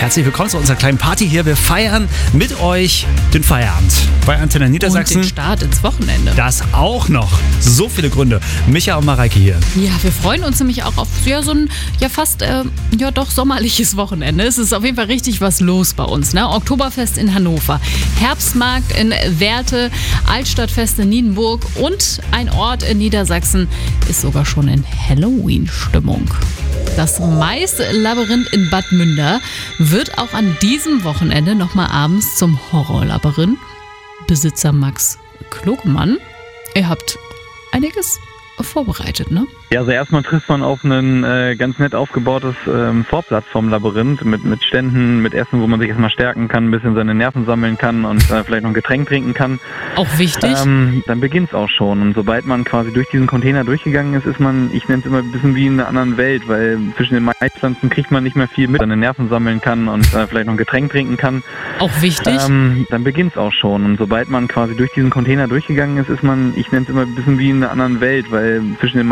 Herzlich willkommen zu unserer kleinen Party hier. Wir feiern mit euch den Feierabend bei Antenne Niedersachsen. Und den Start ins Wochenende. Das auch noch. So viele Gründe. Micha und Mareike hier. Ja, wir freuen uns nämlich auch auf so ein fast doch sommerliches Wochenende. Es ist auf jeden Fall richtig was los bei uns. Ne? Oktoberfest in Hannover, Herbstmarkt in Werthe, Altstadtfest in Nienburg und ein Ort in Niedersachsen ist sogar schon in Halloween-Stimmung. Das Maislabyrinth in Bad Münder wird auch an diesem Wochenende nochmal abends zum Horrorlabyrinth. Besitzer Max Klogemann, ihr habt einiges vorbereitet, ne? Ja, also erstmal trifft man auf ein ganz nett aufgebautes Vorplatz vom Labyrinth mit Ständen, mit Essen, wo man sich erstmal stärken kann, ein bisschen seine Nerven sammeln kann und vielleicht noch ein Getränk trinken kann. Auch wichtig. Dann beginnt es auch schon. Und sobald man quasi durch diesen Container durchgegangen ist, ist man, ich nenne es immer ein bisschen wie in einer anderen Welt, weil zwischen den Maispflanzen kriegt man nicht mehr viel mit, seine Nerven sammeln kann und vielleicht noch ein Getränk trinken kann. Auch wichtig. Dann beginnt es auch schon. Und sobald man quasi durch diesen Container durchgegangen ist, ist man, ich nenne es immer ein bisschen wie in einer anderen Welt, weil zwischen den